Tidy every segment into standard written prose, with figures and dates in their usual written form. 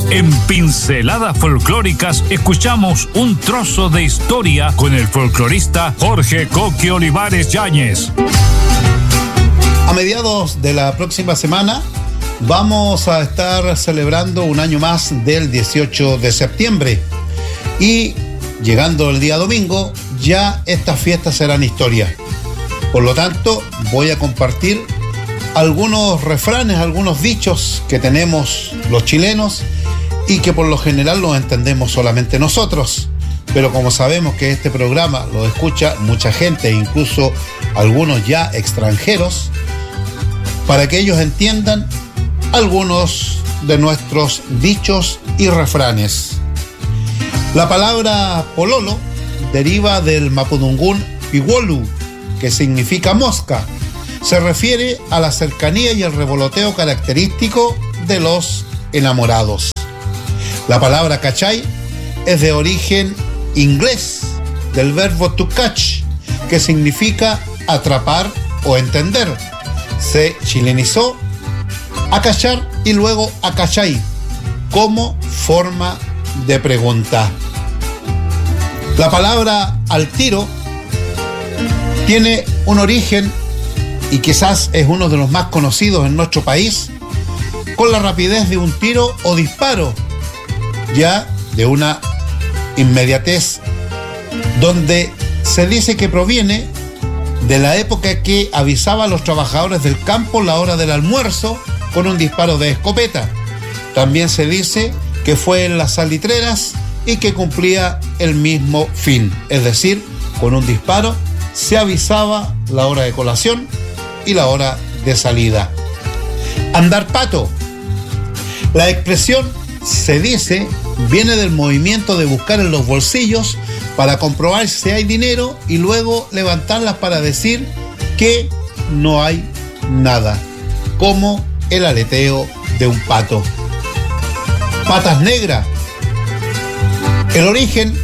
En Pinceladas Folclóricas escuchamos un trozo de historia con el folclorista Jorge Coqui Olivares Yáñez. A mediados de la próxima semana vamos a estar celebrando un año más del 18 de septiembre y llegando el día domingo ya estas fiestas serán historia. Por lo tanto, voy a compartir algunos refranes, algunos dichos que tenemos los chilenos y que por lo general los entendemos solamente nosotros. Pero como sabemos que este programa lo escucha mucha gente, incluso algunos ya extranjeros, para que ellos entiendan algunos de nuestros dichos y refranes. La palabra pololo deriva del mapudungún piwolu, que significa mosca. Se refiere a la cercanía y el revoloteo característico de los enamorados. La palabra cachai es de origen inglés, del verbo to catch, que significa atrapar o entender. Se chilenizó a cachar y luego a cachai como forma de pregunta. La palabra al tiro tiene un origen y quizás es uno de los más conocidos en nuestro país, con la rapidez de un tiro o disparo, ya de una inmediatez, donde se dice que proviene de la época que avisaba a los trabajadores del campo la hora del almuerzo con un disparo de escopeta. También se dice que fue en las salitreras y que cumplía el mismo fin, es decir, con un disparo se avisaba la hora de colación y la hora de salida. Andar pato. La expresión, se dice, viene del movimiento de buscar en los bolsillos para comprobar si hay dinero y luego levantarlas para decir que no hay nada, como el aleteo de un pato. Patas negras. El origen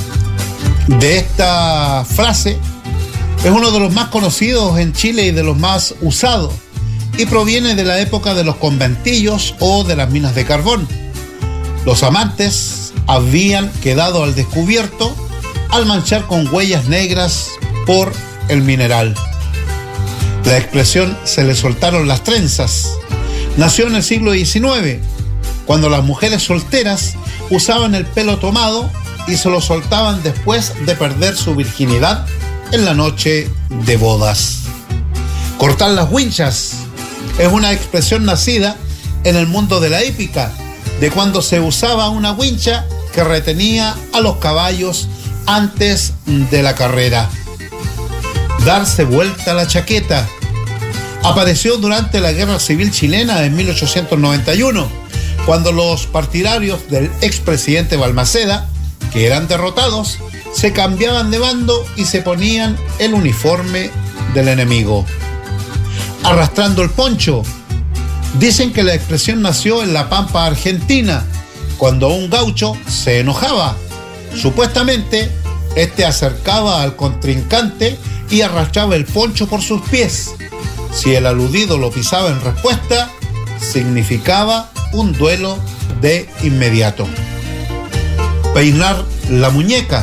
de esta frase es uno de los más conocidos en Chile y de los más usados, y proviene de la época de los conventillos o de las minas de carbón. Los amantes habían quedado al descubierto al manchar con huellas negras por el mineral. La expresión "se le soltaron las trenzas" nació en el siglo XIX, cuando las mujeres solteras usaban el pelo tomado y se lo soltaban después de perder su virginidad en la noche de bodas. Cortar las winchas es una expresión nacida en el mundo de la hípica, de cuando se usaba una wincha que retenía a los caballos antes de la carrera. Darse vuelta la chaqueta apareció durante la Guerra Civil Chilena en 1891, cuando los partidarios del expresidente Balmaceda, que eran derrotados, se cambiaban de bando y se ponían el uniforme del enemigo. Arrastrando el poncho. Dicen que la expresión nació en la Pampa Argentina, cuando un gaucho se enojaba. Supuestamente, este acercaba al contrincante y arrastraba el poncho por sus pies. Si el aludido lo pisaba en respuesta, significaba un duelo de inmediato. Peinar la muñeca.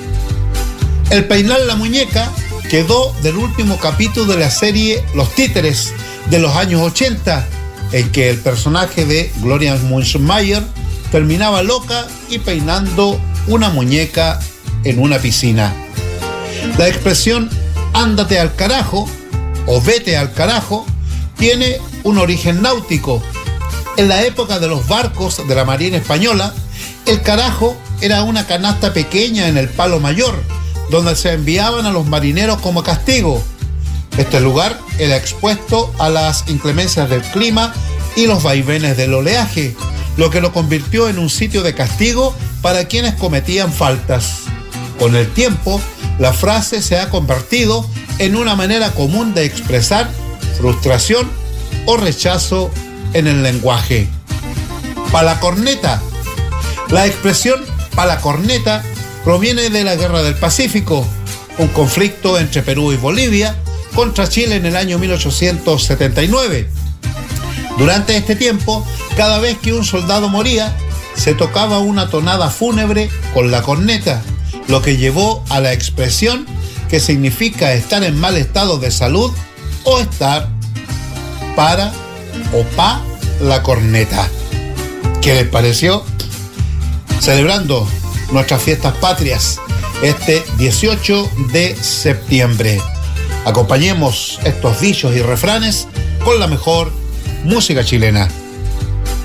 El peinar la muñeca quedó del último capítulo de la serie Los Títeres de los años 80, en que el personaje de Gloria Munsmayer terminaba loca y peinando una muñeca en una piscina. La expresión "ándate al carajo" o "vete al carajo" tiene un origen náutico. En la época de los barcos de la Marina Española, el carajo era una canasta pequeña en el palo mayor, donde se enviaban a los marineros como castigo. Este lugar era expuesto a las inclemencias del clima y los vaivenes del oleaje, lo que lo convirtió en un sitio de castigo para quienes cometían faltas. Con el tiempo, la frase se ha convertido en una manera común de expresar frustración o rechazo en el lenguaje. Palacorneta. La expresión palacorneta proviene de la Guerra del Pacífico, un conflicto entre Perú y Bolivia contra Chile en el año 1879. Durante este tiempo, cada vez que un soldado moría, se tocaba una tonada fúnebre con la corneta, lo que llevó a la expresión que significa estar en mal estado de salud o estar para o pa la corneta. ¿Qué les pareció? Celebrando nuestras fiestas patrias este 18 de septiembre. Acompañemos estos dichos y refranes con la mejor música chilena.